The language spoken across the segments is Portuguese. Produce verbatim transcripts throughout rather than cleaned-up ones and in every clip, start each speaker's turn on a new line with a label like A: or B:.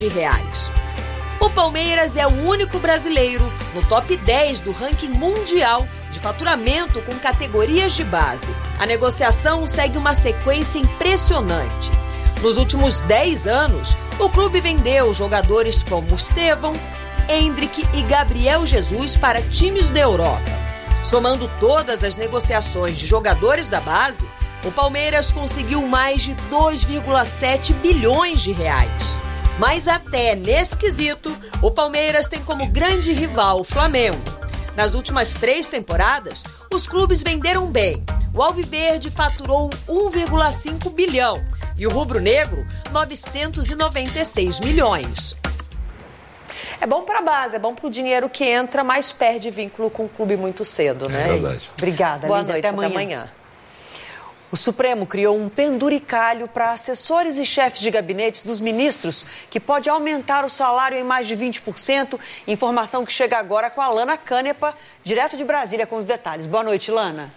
A: de reais. O Palmeiras é o único brasileiro no top dez do ranking mundial de faturamento com categorias de base. A negociação segue uma sequência impressionante. Nos últimos dez anos, o clube vendeu jogadores como Estevão, Endrick e Gabriel Jesus para times da Europa. Somando todas as negociações de jogadores da base, o Palmeiras conseguiu mais de dois vírgula sete bilhões de reais. Mas até nesse quesito, o Palmeiras tem como grande rival o Flamengo. Nas últimas três temporadas, os clubes venderam bem. O Alviverde faturou um vírgula cinco bilhão e o Rubro-Negro novecentos e noventa e seis milhões. É bom para a base, é bom para o dinheiro que entra, mas perde vínculo com o clube muito cedo, né?
B: É verdade.
C: Obrigada,
A: Boa
C: Lídia.
A: noite,
C: até amanhã.
A: até amanhã.
C: O Supremo criou um penduricalho para assessores e chefes de gabinetes dos ministros, que pode aumentar o salário em mais de vinte por cento. Informação que chega agora com a Lana Canepa, direto de Brasília, com os detalhes. Boa noite, Lana.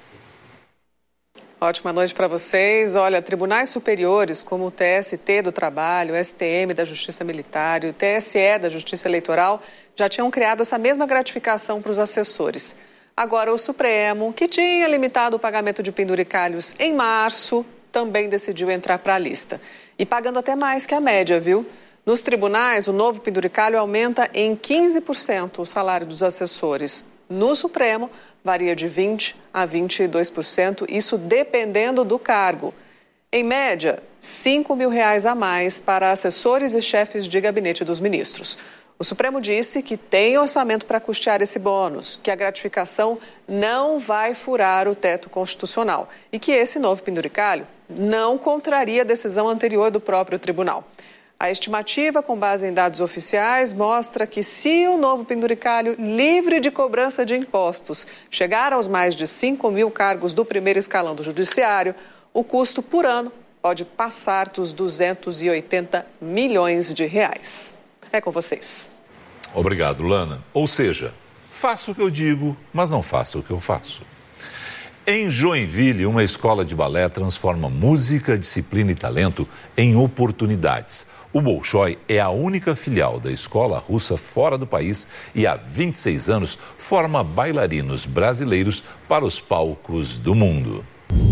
D: Ótima noite para vocês. Olha, tribunais superiores como o T S T do Trabalho, o S T M da Justiça Militar e o T S E da Justiça Eleitoral já tinham criado essa mesma gratificação para os assessores. Agora, o Supremo, que tinha limitado o pagamento de penduricalhos em março, também decidiu entrar para a lista. E pagando até mais que a média, viu? Nos tribunais, o novo penduricalho aumenta em quinze por cento o salário dos assessores. No Supremo, varia de vinte por cento a vinte e dois por cento, isso dependendo do cargo. Em média, cinco mil reais a mais para assessores e chefes de gabinete dos ministros. O Supremo disse que tem orçamento para custear esse bônus, que a gratificação não vai furar o teto constitucional e que esse novo penduricalho não contraria a decisão anterior do próprio tribunal. A estimativa, com base em dados oficiais, mostra que se o novo penduricalho livre de cobrança de impostos chegar aos mais de cinco mil cargos do primeiro escalão do judiciário, o custo por ano pode passar dos duzentos e oitenta milhões de reais. É com vocês.
B: Obrigado, Lana. Ou seja, faço o que eu digo, mas não faço o que eu faço. Em Joinville, uma escola de balé transforma música, disciplina e talento em oportunidades. O Bolshoi é a única filial da escola russa fora do país e há vinte e seis anos forma bailarinos brasileiros para os palcos do mundo.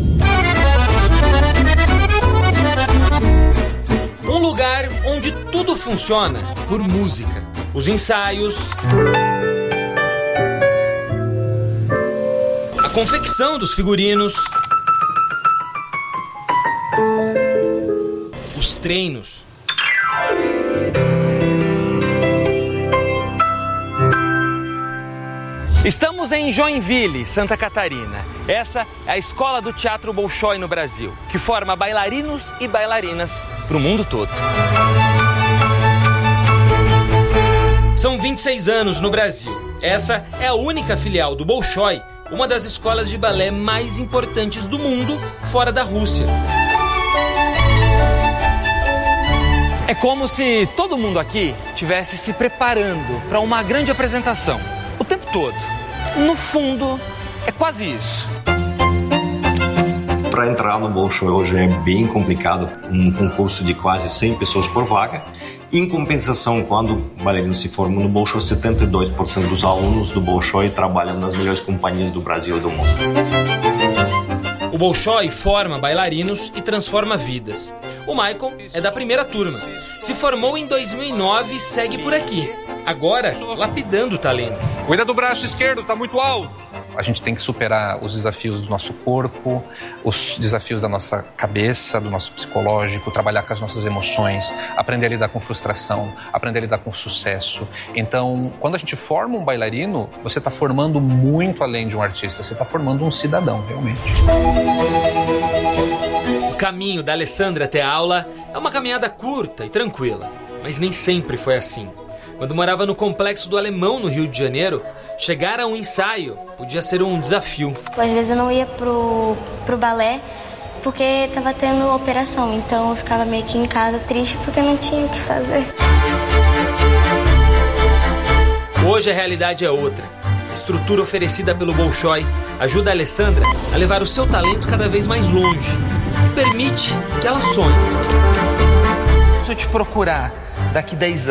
E: Um lugar onde tudo funciona por música. Os ensaios, a confecção dos figurinos, os treinos. Estamos em Joinville, Santa Catarina. Essa é a escola do Teatro Bolshoi no Brasil, que forma bailarinos e bailarinas para o mundo todo. São vinte e seis anos no Brasil. Essa é a única filial do Bolshoi, uma das escolas de balé mais importantes do mundo, fora da Rússia. É como se todo mundo aqui estivesse se preparando para uma grande apresentação. O tempo todo. No fundo, é quase isso.
F: Para entrar no Bolshoi hoje é bem complicado, um concurso de quase cem pessoas por vaga. Em compensação, quando bailarinos se formam no Bolshoi, setenta e dois por cento dos alunos do Bolshoi trabalham nas melhores companhias do Brasil e do mundo.
E: O Bolshoi forma bailarinos e transforma vidas. O Michael é da primeira turma. Se formou em dois mil e nove e segue por aqui. Agora, lapidando talentos.
G: Cuida do braço esquerdo, tá muito alto.
H: A gente tem que superar os desafios do nosso corpo, os desafios da nossa cabeça, do nosso psicológico, trabalhar com as nossas emoções, aprender a lidar com frustração, aprender a lidar com sucesso. Então, quando a gente forma um bailarino, você está formando muito além de um artista, você está formando um cidadão, realmente.
E: O caminho da Alessandra até a aula é uma caminhada curta e tranquila, mas nem sempre foi assim. Quando morava no Complexo do Alemão, no Rio de Janeiro, chegar a um ensaio podia ser um desafio.
I: Às vezes eu não ia pro, pro balé porque estava tendo operação, então eu ficava meio que em casa triste porque não tinha o que fazer.
E: Hoje a realidade é outra. A estrutura oferecida pelo Bolshoi ajuda a Alessandra a levar o seu talento cada vez mais longe e permite que ela sonhe. Se eu te procurar daqui dez anos.